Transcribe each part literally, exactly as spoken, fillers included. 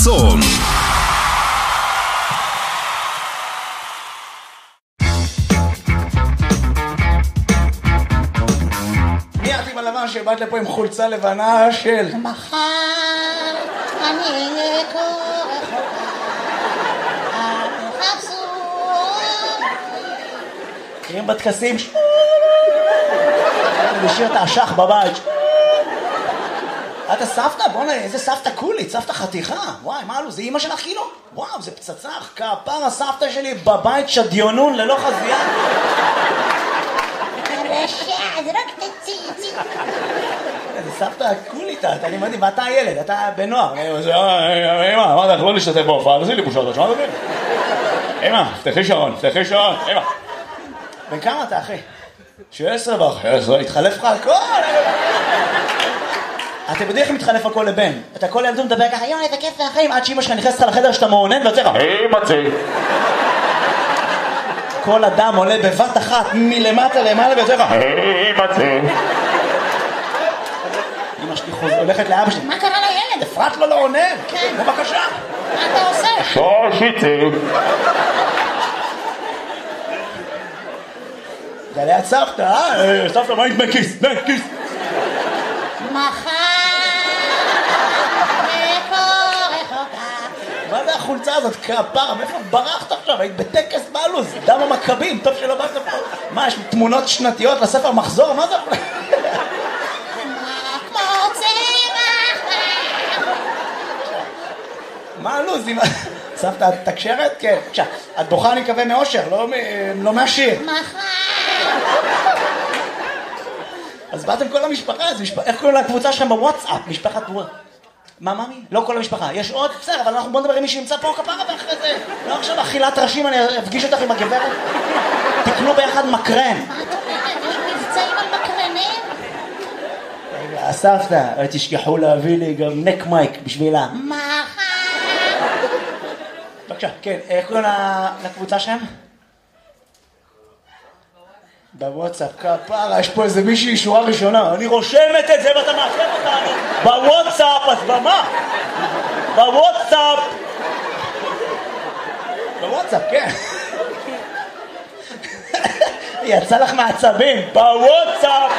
צום. מי את עם הלבן שבאת לפה עם חולצה לבנה של מחר אני אהיה כה רחוקה, אל תחפשו מכירים בטקסים לשיר את האשך בבית. את הסבתא? בוא'נה, איזה סבתא קולית, סבתא חתיכה. וואי, מה אלו, זה אמא שלך כאילו? וואו, זה פצצה, כפר הסבתא שלי בבית שדיונון ללא חזייה. הרשע, זה רק תציצי. איזה סבתא קולית את, אני מדהים, ואתה הילד, אתה בנוער. אמא, מה אתה לא להשתתף בהופעה, תעשי לי בושות, שמעת אותי? אמא, פתחי שעון, פתחי שעון, אמא. בן כמה אתה, אחי? שבע עשרה ואחרי עשרה, התחלף לך הכל. אתם יודעים איך מתחלף הכל לבן? אתה כל ילדו מדבר ככה, יואי, זה כיף והחיים, עד שאמא שלך נכנסת לך לחדר שאתה מעונן ויוצא לך, היי מצי. כל אדם עולה בבת אחת מלמטה למעלה ויוצא לך, היי מצי. אמא שלי הולכת לאבא שלי, מה קרה לילד? אפרת לו לא עונן. כן. בבקשה. מה אתה עושה? שושיצי. זה ליד סבתא, אה? סבתא, מה נדמה כיס? נדמה כיס. מחר מה זה החולצה הזאת? כפרה, מאיפה ברחת עכשיו? היית בטקס בעלוז, דם המכבים, טוב שלא באת פה. מה, יש תמונות שנתיות לספר מחזור? מה זה? מה הלוז? סבתא, את תקשרת? כן, בבקשה. את בוכה אני מקווה מאושר, לא מהשיר. אז באתם כל המשפחה, איך קוראים לקבוצה שלכם בוואטסאפ? משפחת וואטסאפ. מה, ממי? לא כל המשפחה. יש עוד? בסדר, אבל אנחנו בוא נדבר עם מי שימצא פה כפרה ואחרי זה. לא עכשיו אכילת ראשים, אני אפגיש אותך עם הגברת. תקנו ביחד מקרן. מה את אומרת? יש מבצעים על מקרנים? רגע, הסבתא, תשכחו להביא לי גם נק מייק בשבילה. מחר. בבקשה, כן, איך קוראים לקבוצה שלהם? בוואטסאפ, כפרה, יש פה איזה מישהי שורה ראשונה, אני רושמת את זה ואתה מאחר אותנו בוואטסאפ, אז במה? בוואטסאפ בוואטסאפ, כן. יצא לך מעצבים, בוואטסאפ.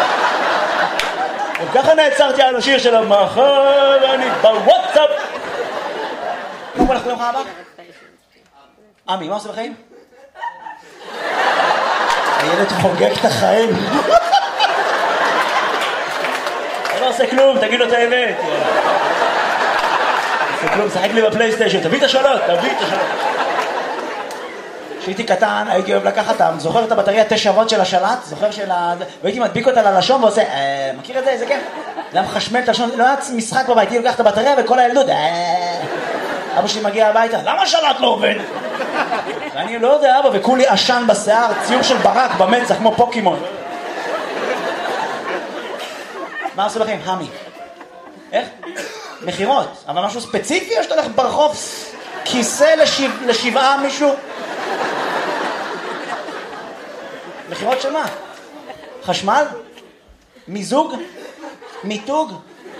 וככה נעצרתי על השיר של המחר, אני בוואטסאפ. מה קורה לך ביום הבא? עמי, מה עושה בחיים? הילד חוגג את החיים. לא עושה כלום, תגיד לו את האמת. עושה כלום, שחק לי בפלייסטיישן, תביא את השאלות, תביא את השאלות. כשהייתי קטן, הייתי אוהב לקחת, זוכר את הבטריה תשע וולט של השלט? זוכר של ה... והייתי מדביק אותה ללשון ועושה, מכיר את זה? איזה כיף? למה חשמל את הלשון? לא היה משחק בבית, הייתי לוקח את הבטריה וכל הילדות, אבא שלי מגיע הביתה, למה השלט לא עובד? ואני לא יודע, אבא, וכולי עשן בשיער, ציור של ברק במצח, כמו פוקימון. מה עשו לכם? המי. איך? מחירות. אבל משהו ספציפי, או שאתה הולך ברחוב כיסא לשבע, לשבעה מישהו? מחירות של מה? חשמל? מיזוג? מיתוג?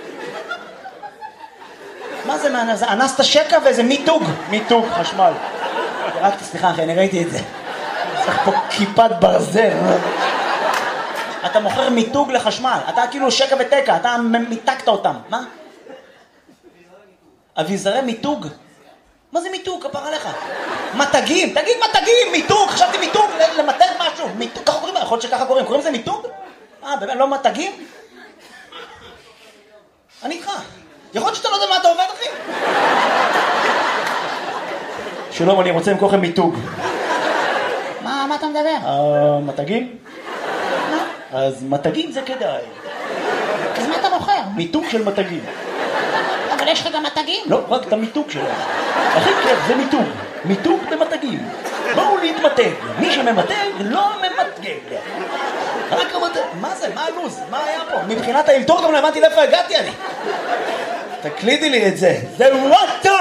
מה זה? זה אנסת שקע ואיזה מיתוג. מיתוג, חשמל. רק סליחה אחי, אני ראיתי את זה. צריך פה כיפת ברזל. אתה מוכר מיתוג לחשמל. אתה כאילו שקע ותקע, אתה מיתקת אותם. מה? אביזרי מיתוג? מה זה מיתוג? כפר עליך. מתגים, תגיד מתגים, מיתוג. חשבתי מיתוג, למתג משהו. מיתוג, ככה קוראים? יכול להיות שככה קוראים. קוראים לזה מיתוג? אה, באמת, לא מתגים? אני איתך. יכול להיות שאתה לא יודע מה אתה עובד, אחי? שלום, אני רוצה למכור לכם מיתוג. מה, מה אתה מדבר? אה, מתגים? אז מתגים זה כדאי. אז מה אתה מוכר? מיתוג של מתגים. אבל יש לך גם מתגים? לא, רק את המיתוג שלהם. הכי כיף זה מיתוג. מיתוג במתגים. בואו להתמתג. מי שממתג לא ממתגג. רק המתג. מה זה? מה הלוז? מה היה פה? מבחינת האלתור גם לא הבנתי לאיפה הגעתי אני. תקלידי לי את זה. זה וואטו!